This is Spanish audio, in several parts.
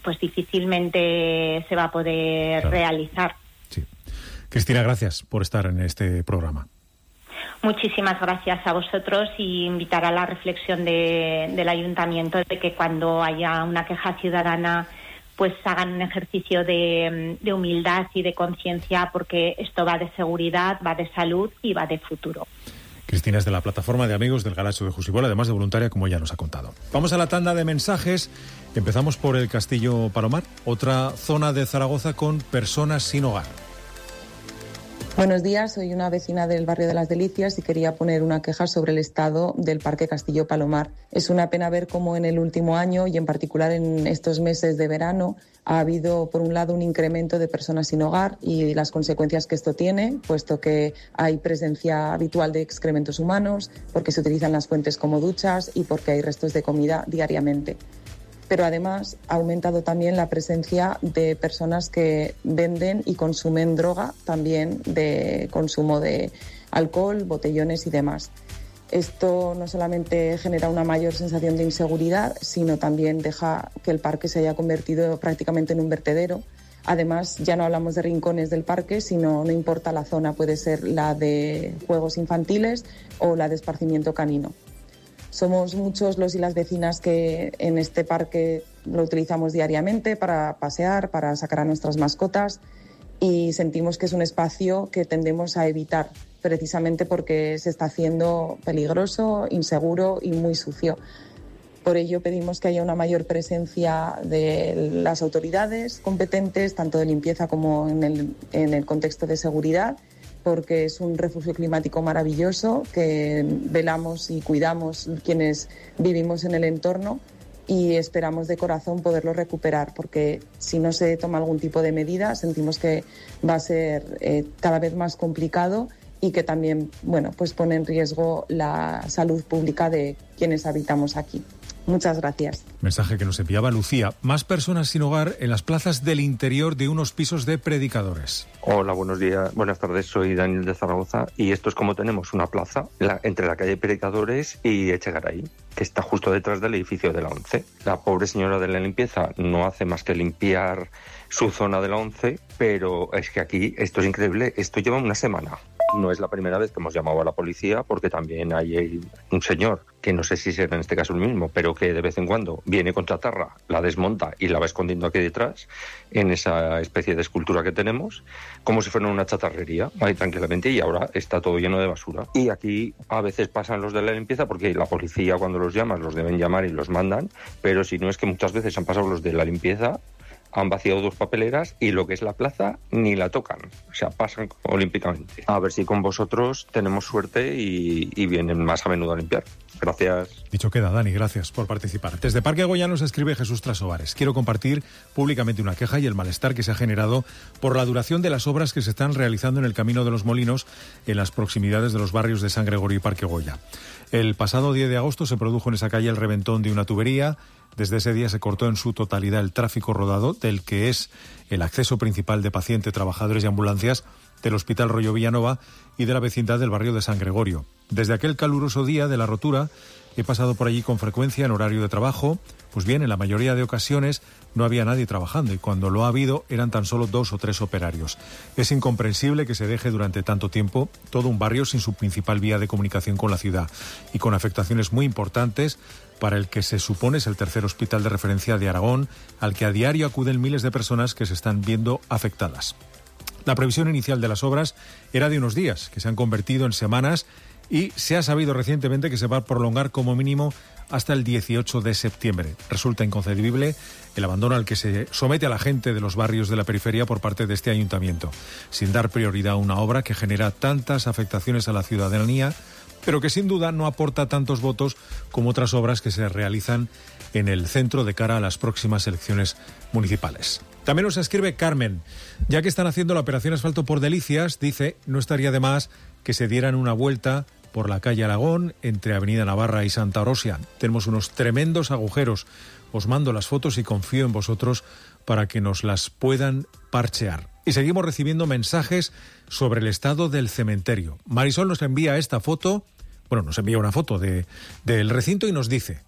pues difícilmente se va a poder realizar. Sí. Cristina, gracias por estar en este programa. Muchísimas gracias a vosotros y invitar a la reflexión del Ayuntamiento de que cuando haya una queja ciudadana pues hagan un ejercicio de humildad y de conciencia, porque esto va de seguridad, va de salud y va de futuro. Cristina es de la plataforma de amigos del Galacho de Jusibol, además de voluntaria, como ya nos ha contado. Vamos a la tanda de mensajes. Empezamos por el Castillo Palomar, otra zona de Zaragoza con personas sin hogar. Buenos días, soy una vecina del barrio de Las Delicias y quería poner una queja sobre el estado del Parque Castillo Palomar. Es una pena ver cómo en el último año y en particular en estos meses de verano ha habido, por un lado, un incremento de personas sin hogar y las consecuencias que esto tiene, puesto que hay presencia habitual de excrementos humanos, porque se utilizan las fuentes como duchas y porque hay restos de comida diariamente. Pero además ha aumentado también la presencia de personas que venden y consumen droga, también de consumo de alcohol, botellones y demás. Esto no solamente genera una mayor sensación de inseguridad, sino también deja que el parque se haya convertido prácticamente en un vertedero. Además, ya no hablamos de rincones del parque, sino no importa la zona, puede ser la de juegos infantiles o la de esparcimiento canino. Somos muchos los y las vecinas que en este parque lo utilizamos diariamente para pasear, para sacar a nuestras mascotas, y sentimos que es un espacio que tendemos a evitar precisamente porque se está haciendo peligroso, inseguro y muy sucio. Por ello pedimos que haya una mayor presencia de las autoridades competentes, tanto de limpieza como en el contexto de seguridad, porque es un refugio climático maravilloso que velamos y cuidamos quienes vivimos en el entorno, y esperamos de corazón poderlo recuperar, porque si no se toma algún tipo de medida sentimos que va a ser cada vez más complicado y que también, pues pone en riesgo la salud pública de quienes habitamos aquí. Muchas gracias. Mensaje que nos enviaba Lucía. Más personas sin hogar en las plazas del interior de unos pisos de predicadores. Hola, buenos días, buenas tardes, soy Daniel de Zaragoza y esto es como tenemos una plaza entre la calle Predicadores y Echegaray, que está justo detrás del edificio de la ONCE. La pobre señora de la limpieza no hace más que limpiar su zona de la ONCE, pero es que aquí esto es increíble, esto lleva una semana. No es la primera vez que hemos llamado a la policía, porque también hay un señor, que no sé si será en este caso el mismo, pero que de vez en cuando viene con chatarra, la desmonta y la va escondiendo aquí detrás, en esa especie de escultura que tenemos, como si fuera una chatarrería, ahí tranquilamente, y ahora está todo lleno de basura. Y aquí a veces pasan los de la limpieza, porque la policía cuando los llamas los deben llamar y los mandan, pero si no es que muchas veces han pasado los de la limpieza, han vaciado 2 papeleras y lo que es la plaza ni la tocan, o sea, pasan olímpicamente. A ver si con vosotros tenemos suerte y vienen más a menudo a limpiar. Gracias. Dicho queda, Dani, gracias por participar. Desde Parque Goya nos escribe Jesús Trasovares. Quiero compartir públicamente una queja y el malestar que se ha generado por la duración de las obras que se están realizando en el Camino de los Molinos en las proximidades de los barrios de San Gregorio y Parque Goya. El pasado 10 de agosto se produjo en esa calle el reventón de una tubería. Desde ese día se cortó en su totalidad el tráfico rodado del que es el acceso principal de pacientes, trabajadores y ambulancias del Hospital Rollo Villanova y de la vecindad del barrio de San Gregorio. Desde aquel caluroso día de la rotura he pasado por allí con frecuencia en horario de trabajo. Pues bien, en la mayoría de ocasiones no había nadie trabajando y cuando lo ha habido eran tan solo 2 o 3 operarios. Es incomprensible que se deje durante tanto tiempo todo un barrio sin su principal vía de comunicación con la ciudad y con afectaciones muy importantes para el que se supone es el tercer hospital de referencia de Aragón, al que a diario acuden miles de personas que se están viendo afectadas. La previsión inicial de las obras era de unos días, que se han convertido en semanas, y se ha sabido recientemente que se va a prolongar como mínimo hasta el 18 de septiembre. Resulta inconcebible el abandono al que se somete a la gente de los barrios de la periferia por parte de este ayuntamiento, sin dar prioridad a una obra que genera tantas afectaciones a la ciudadanía, pero que sin duda no aporta tantos votos como otras obras que se realizan en el centro de cara a las próximas elecciones municipales. También nos escribe Carmen. Ya que están haciendo la operación asfalto por Delicias, dice, no estaría de más que se dieran una vuelta por la calle Aragón, entre Avenida Navarra y Santa Orosia. Tenemos unos tremendos agujeros. Os mando las fotos y confío en vosotros para que nos las puedan parchear. Y seguimos recibiendo mensajes sobre el estado del cementerio. Marisol nos envía esta foto, nos envía una foto del recinto y nos dice: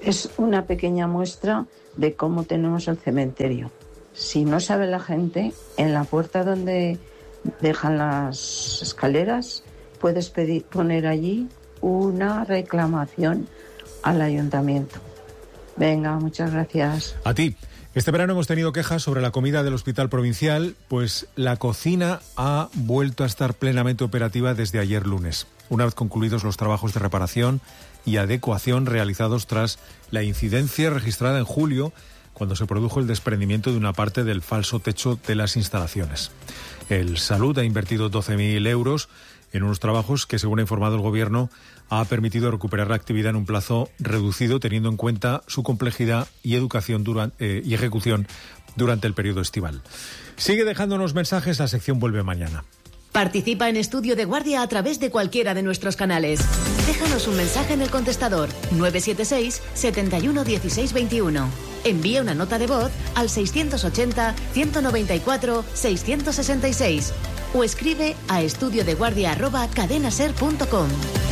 Es una pequeña muestra de cómo tenemos el cementerio. Si no sabe la gente, en la puerta donde dejan las escaleras, puedes poner allí una reclamación al ayuntamiento. Venga, muchas gracias. A ti. Este verano hemos tenido quejas sobre la comida del Hospital Provincial, pues la cocina ha vuelto a estar plenamente operativa desde ayer lunes, una vez concluidos los trabajos de reparación y adecuación realizados tras la incidencia registrada en julio, cuando se produjo el desprendimiento de una parte del falso techo de las instalaciones. El Salud ha invertido 12.000 euros en unos trabajos que, según ha informado el Gobierno, ha permitido recuperar la actividad en un plazo reducido, teniendo en cuenta su complejidad y ejecución durante el periodo estival. Sigue dejándonos mensajes, la sección vuelve mañana. Participa en Estudio de Guardia a través de cualquiera de nuestros canales. Déjanos un mensaje en el contestador 976 71 16 21. Envía una nota de voz al 680 194 666 o escribe a estudiodeguardia@cadenaser.com.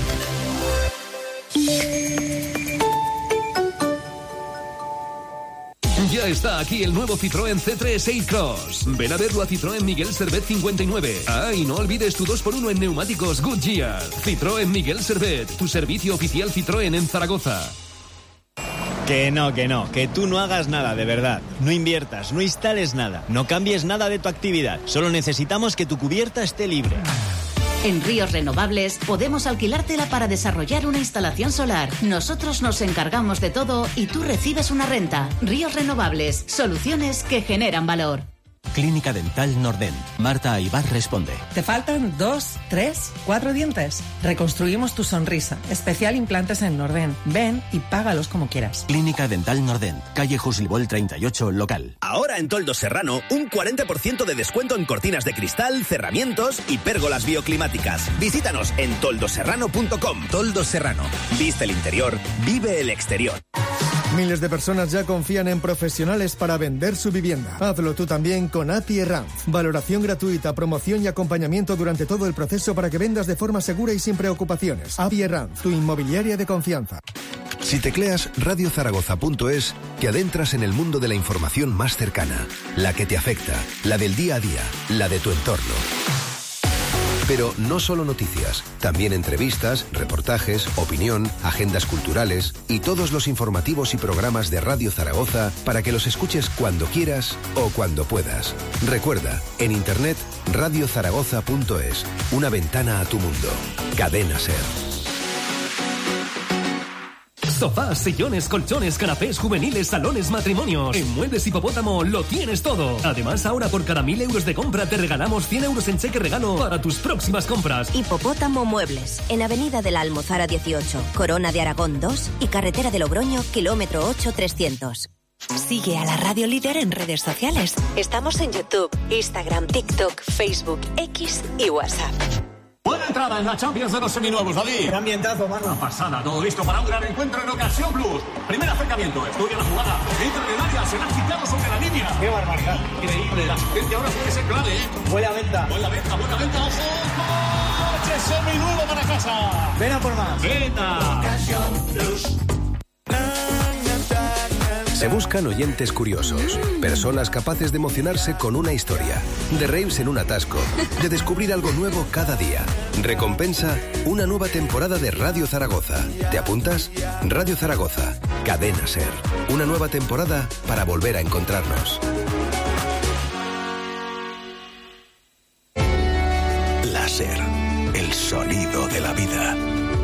Ya está aquí el nuevo Citroën C3 A-Cross. Ven a verlo a Citroën Miguel Servet 59. Y no olvides tu 2x1 en neumáticos Goodyear. Citroën Miguel Servet, tu servicio oficial Citroën en Zaragoza. Que no, que tú no hagas nada, de verdad. No inviertas, no instales nada, no cambies nada de tu actividad. Solo necesitamos que tu cubierta esté libre. En Ríos Renovables podemos alquilártela para desarrollar una instalación solar. Nosotros nos encargamos de todo y tú recibes una renta. Ríos Renovables, soluciones que generan valor. Clínica Dental Nordent. Marta Aybar responde. ¿Te faltan 2, 3, 4 dientes? Reconstruimos tu sonrisa. Especial implantes en Nordent. Ven y págalos como quieras. Clínica Dental Nordent. Calle Jusilbol 38, local. Ahora en Toldos Serrano, un 40% de descuento en cortinas de cristal, cerramientos y pérgolas bioclimáticas. Visítanos en toldoserrano.com. Toldos Serrano. Viste el interior, vive el exterior. Miles de personas ya confían en profesionales para vender su vivienda. Hazlo tú también con API Ranf. Valoración gratuita, promoción y acompañamiento durante todo el proceso para que vendas de forma segura y sin preocupaciones. API Ranf, tu inmobiliaria de confianza. Si tecleas radiozaragoza.es, te adentras en el mundo de la información más cercana, la que te afecta, la del día a día, la de tu entorno. Pero no solo noticias, también entrevistas, reportajes, opinión, agendas culturales y todos los informativos y programas de Radio Zaragoza para que los escuches cuando quieras o cuando puedas. Recuerda, en internet, radiozaragoza.es, una ventana a tu mundo. Cadena Ser. Sofás, sillones, colchones, canapés, juveniles, salones, matrimonios. En Muebles Hipopótamo lo tienes todo. Además, ahora por cada 1.000 euros de compra te regalamos 100 euros en cheque regalo para tus próximas compras. Hipopótamo Muebles, en Avenida de la Almozara 18, Corona de Aragón 2 y Carretera de Logroño, kilómetro 8-300. Sigue a la Radio Líder en redes sociales. Estamos en YouTube, Instagram, TikTok, Facebook, X y WhatsApp. Buena entrada en la Champions de los seminuevos, David. Qué ambientazo, mano. Una pasada, todo listo para un gran encuentro en Ocasión Plus. Primer acercamiento, estudia la jugada. Entra en el área, se la ha quitado sobre la línea. Qué barbaridad. Increíble, la asistencia ahora puede ser clave, Buena venta. Buena venta, ojo. ¡Coche seminuevo para casa! Ven a por más. Venta. Ocasión Plus. Se buscan oyentes curiosos, personas capaces de emocionarse con una historia, de reírse en un atasco, de descubrir algo nuevo cada día. Recompensa, una nueva temporada de Radio Zaragoza. ¿Te apuntas? Radio Zaragoza, Cadena Ser. Una nueva temporada para volver a encontrarnos. La Ser, el sonido de la vida.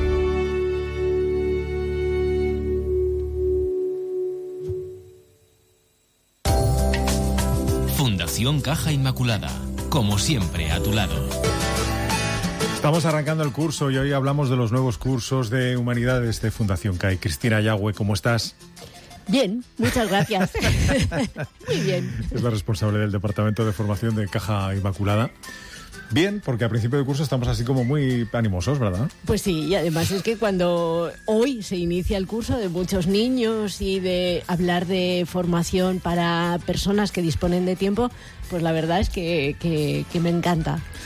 Fundación Caja Inmaculada, como siempre a tu lado. Estamos arrancando el curso y hoy hablamos de los nuevos cursos de Humanidades de Fundación CAI. Cristina Yagüe, ¿cómo estás? Bien, muchas gracias. Muy bien. Es la responsable del Departamento de Formación de Caja Inmaculada. Bien, porque a principio de curso estamos así como muy animosos, ¿verdad? Pues sí, y además es que cuando hoy se inicia el curso de muchos niños y de hablar de formación para personas que disponen de tiempo, pues la verdad es que me encanta.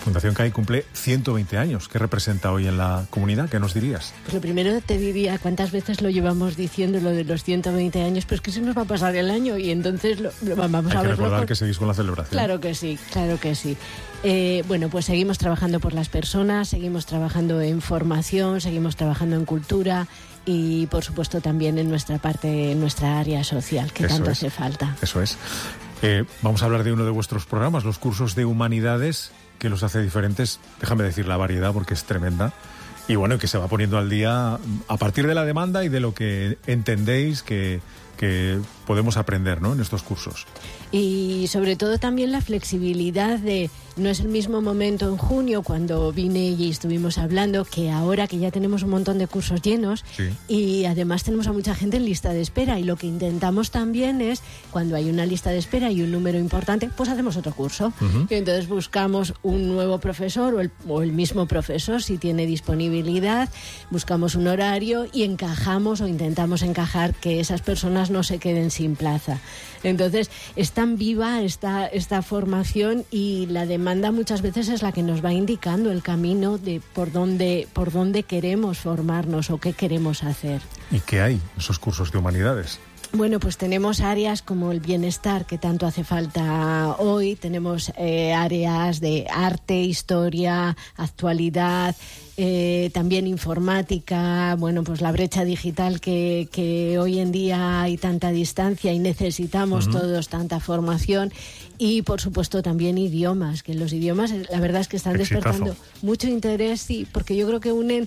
Fundación CAI cumple 120 años. ¿Qué representa hoy en la comunidad? ¿Qué nos dirías? Pues lo primero te diría, ¿cuántas veces lo llevamos diciendo lo de los 120 años? Pero es que se nos va a pasar el año y entonces vamos a verlo. Hay que recordar que seguís con la celebración. Claro que sí, claro que sí. Bueno, pues seguimos trabajando por las personas, seguimos trabajando en formación, seguimos trabajando en cultura y, por supuesto, también en nuestra parte, en nuestra área social, que tanto hace falta. Eso es. Vamos a hablar de uno de vuestros programas, los cursos de humanidades, que los hace diferentes. Déjame decir la variedad porque es tremenda. Y bueno, que se va poniendo al día a partir de la demanda y de lo que entendéis que podemos aprender, ¿no?, en estos cursos. Y sobre todo también la flexibilidad de... No es el mismo momento en junio cuando vine y estuvimos hablando que ahora que ya tenemos un montón de cursos llenos, sí, y además tenemos a mucha gente en lista de espera, y lo que intentamos también es, cuando hay una lista de espera y un número importante, pues hacemos otro curso. Y entonces buscamos un nuevo profesor o el mismo profesor si tiene disponibilidad, buscamos un horario y encajamos o intentamos encajar que esas personas no se queden sin plaza. Entonces es tan viva esta formación, y la demanda muchas veces es la que nos va indicando el camino de por dónde queremos formarnos o qué queremos hacer. ¿Y qué hay en esos cursos de humanidades? Bueno, pues tenemos áreas como el bienestar, que tanto hace falta hoy. Tenemos áreas de arte, historia, actualidad, también informática. Bueno, pues la brecha digital que hoy en día hay tanta distancia y necesitamos todos tanta formación. Y, por supuesto, también idiomas, que los idiomas, la verdad es que están despertando mucho interés, sí, porque yo creo que unen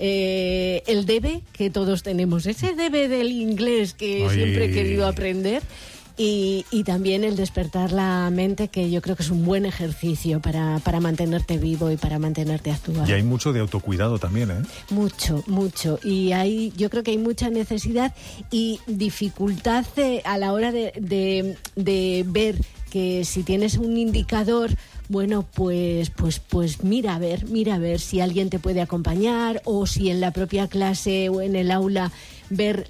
el debe que todos tenemos, ese debe del inglés que siempre he querido aprender, y también el despertar la mente, que yo creo que es un buen ejercicio para mantenerte vivo y para mantenerte actual. Y hay mucho de autocuidado también, ¿eh? Mucho, mucho. Y yo creo que hay mucha necesidad y dificultad a la hora de ver que si tienes un indicador, bueno, pues mira a ver si alguien te puede acompañar, o si en la propia clase o en el aula ver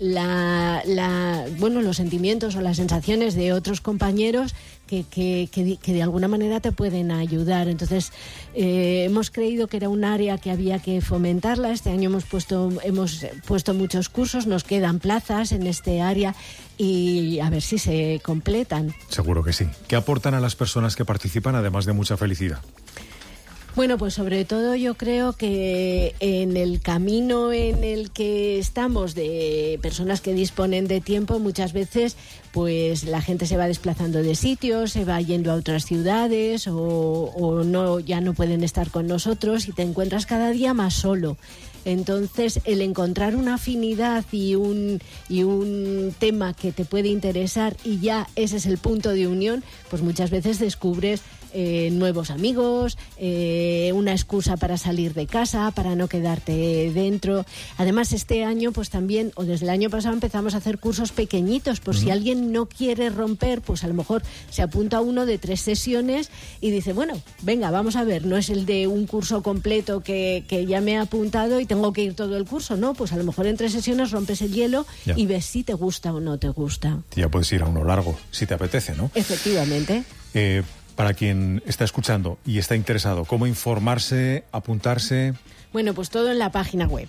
los sentimientos o las sensaciones de otros compañeros que de alguna manera te pueden ayudar. Entonces, hemos creído que era un área que había que fomentarla. Este año hemos puesto muchos cursos, nos quedan plazas en este área y a ver si se completan. Seguro que sí. ¿Qué aportan a las personas que participan, además de mucha felicidad? Bueno, pues sobre todo yo creo que en el camino en el que estamos, de personas que disponen de tiempo, muchas veces pues la gente se va desplazando de sitios, se va yendo a otras ciudades o ya no pueden estar con nosotros, y te encuentras cada día más solo. Entonces, el encontrar una afinidad y un tema que te puede interesar, y ya ese es el punto de unión, pues muchas veces descubres nuevos amigos, una excusa para salir de casa, para no quedarte dentro. Además, este año, pues también, o desde el año pasado, empezamos a hacer cursos pequeñitos, por si alguien no quiere romper, pues a lo mejor se apunta a uno de 3 sesiones y dice, bueno, venga, vamos a ver, no es el de un curso completo que ya me he apuntado y tengo que ir todo el curso, no, pues a lo mejor en 3 sesiones rompes el hielo y ves si te gusta o no te gusta. Ya puedes ir a uno largo, si te apetece, ¿no? Efectivamente. Para quien está escuchando y está interesado, ¿cómo informarse, apuntarse? Bueno, pues todo en la página web,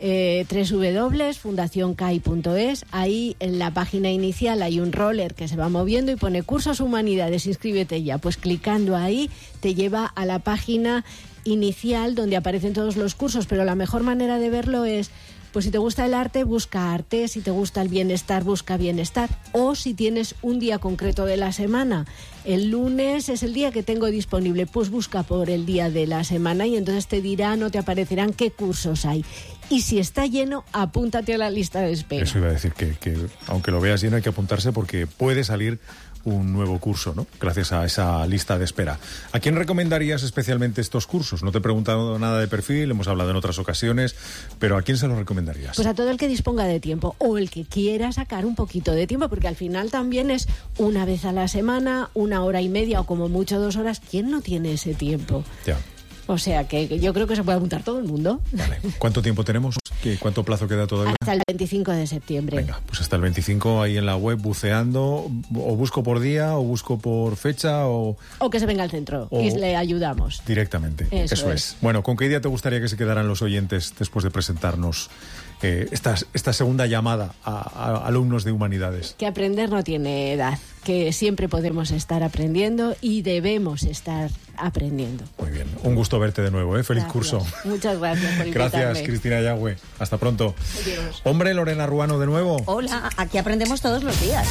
www.fundacioncai.es. Ahí en la página inicial hay un roller que se va moviendo y pone Cursos Humanidades, inscríbete ya. Pues clicando ahí te lleva a la página inicial donde aparecen todos los cursos, pero la mejor manera de verlo es, pues si te gusta el arte, busca arte, si te gusta el bienestar, busca bienestar, o si tienes un día concreto de la semana, el lunes es el día que tengo disponible, pues busca por el día de la semana y entonces te dirán o te aparecerán qué cursos hay. Y si está lleno, apúntate a la lista de espera. Eso iba a decir, que aunque lo veas lleno hay que apuntarse, porque puede salir un nuevo curso, ¿no? Gracias a esa lista de espera. ¿A quién recomendarías especialmente estos cursos? No te he preguntado nada de perfil, hemos hablado en otras ocasiones, pero ¿a quién se los recomendarías? Pues a todo el que disponga de tiempo, o el que quiera sacar un poquito de tiempo, porque al final también es una vez a la semana, 1 hora y media o como mucho 2 horas. ¿Quién no tiene ese tiempo? Ya. O sea que yo creo que se puede apuntar todo el mundo. Vale. ¿Cuánto tiempo tenemos? ¿Cuánto plazo queda todavía? Hasta el 25 de septiembre. Venga, pues hasta el 25 ahí en la web buceando, o busco por día, o busco por fecha, o que se venga al centro y le ayudamos. Directamente, eso es. Bueno, ¿con qué idea te gustaría que se quedaran los oyentes después de presentarnos esta segunda llamada a alumnos de humanidades? Que aprender no tiene edad, que siempre podemos estar aprendiendo y debemos estar aprendiendo. Muy bien, un gusto verte de nuevo, Feliz curso. Muchas gracias por invitarme. Gracias, Cristina Yagüe. Hasta pronto. Adiós. Hombre, Lorena Ruano de nuevo. Hola, aquí aprendemos todos los días,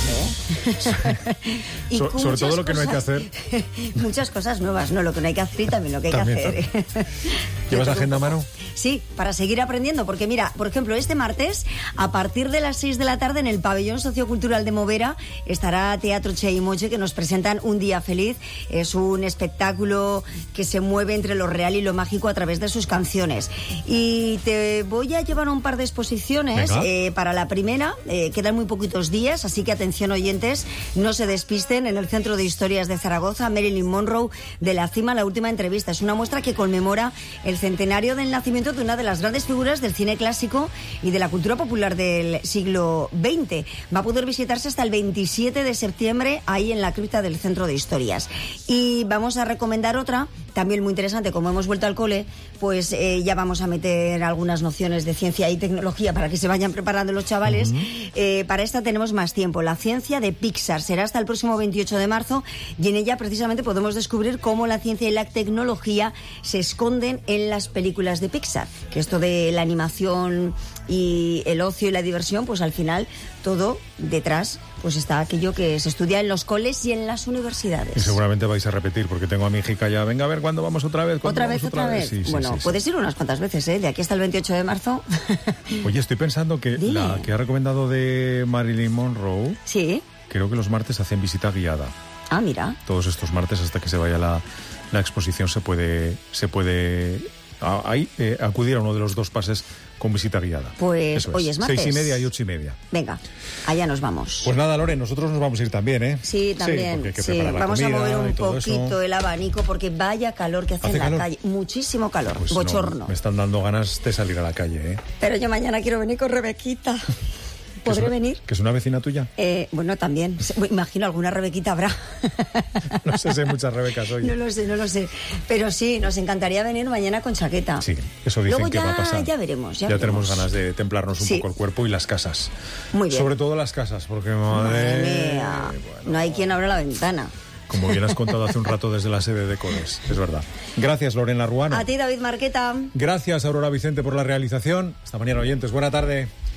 Sobre todo lo que no hay que hacer. Muchas cosas nuevas, no, lo que no hay que hacer y también lo que hay que hacer. ¿Llevas agenda a mano? Sí, para seguir aprendiendo, porque mira, por ejemplo, este martes, a partir de las 6 de la tarde, en el pabellón sociocultural de Movera, estará Teatro Che y Moche, que nos presentan Un Día Feliz. Es un espectáculo que se mueve entre lo real y lo mágico a través de sus canciones. Y te voy a llevar un par de exposiciones. Para la primera, quedan muy poquitos días, así que atención oyentes, no se despisten. En el Centro de Historias de Zaragoza, Marilyn Monroe, de la cima, la última entrevista. Es una muestra que conmemora el centenario del nacimiento de una de las grandes figuras del cine clásico y de la cultura popular del siglo XX. Va a poder visitarse hasta el 27 de septiembre ahí en la cripta del Centro de Historias. Y vamos a recomendar otra, también muy interesante, como hemos vuelto al cole, pues ya vamos a meter algunas nociones de ciencia y tecnología para que se vayan preparando los chavales. Para esta tenemos más tiempo. La ciencia de Pixar será hasta el próximo 28 de marzo y en ella precisamente podemos descubrir cómo la ciencia y la tecnología se esconden en las películas de Pixar. Que esto de la animación y el ocio y la diversión, pues al final todo detrás pues está aquello que se estudia en los coles y en las universidades. Y seguramente vais a repetir, porque tengo a mi hija ya, venga a ver cuándo vamos otra vez. ¿Otra vez? Sí, bueno, sí, puedes ir unas cuantas veces, de aquí hasta el 28 de marzo. Oye, estoy pensando que la que ha recomendado de Marilyn Monroe, creo que los martes hacen visita guiada. Ah, mira. Todos estos martes hasta que se vaya la exposición se puede acudir a uno de los dos pases con visita guiada. Pues hoy es martes. 6:30 y 8:30. Venga, allá nos vamos. Pues nada, Lore, nosotros nos vamos a ir también, ¿eh? Sí, también. Vamos a mover un poquito el abanico porque vaya calor que hace en la calle. Muchísimo calor, pues bochorno. No, me están dando ganas de salir a la calle, ¿eh? Pero yo mañana quiero venir con Rebequita. ¿Podré venir? ¿Que es una vecina tuya? Bueno, también. Imagino alguna Rebequita habrá. No sé si hay muchas Rebecas hoy. No lo sé. Pero sí, nos encantaría venir mañana con chaqueta. Sí, eso dicen luego que va a pasar. Ya veremos. Ya tenemos ganas de templarnos un poco el cuerpo y las casas. Muy bien. Sobre todo las casas, porque madre mía, no hay quien abra la ventana. Como bien has contado hace un rato desde la sede de Codes, es verdad. Gracias, Lorena Ruano. A ti, David Marqueta. Gracias, Aurora Vicente, por la realización. Hasta mañana, oyentes. Buena tarde.